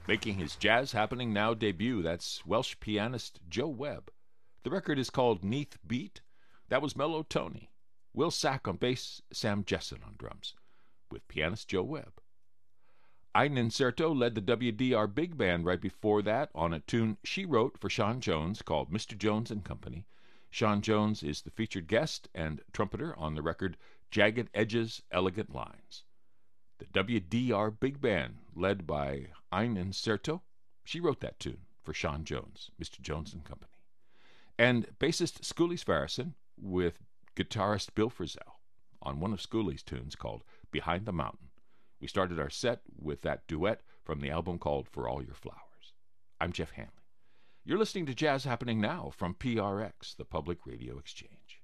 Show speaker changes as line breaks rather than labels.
Making his Jazz Happening Now debut, that's Welsh pianist Joe Webb. The record is called Neath Beat. That was Mellow Tony. Will Sack on bass, Sam Jesson on drums, with pianist Joe Webb. Ein Incerto led the WDR Big Band right before that on a tune she wrote for Sean Jones called Mr. Jones and Company. Sean Jones is the featured guest and trumpeter on the record Jagged Edges, Elegant Lines. The WDR Big Band, led by Ein Incerto, she wrote that tune for Sean Jones, Mr. Jones and Company. And bassist Schooley Svarison with guitarist Bill Frisell on one of Schooley's tunes called Behind the Mountain. We started our set with that duet from the album called For All Your Flowers. I'm Jeff Hanley. You're listening to Jazz Happening Now from PRX, the Public Radio Exchange.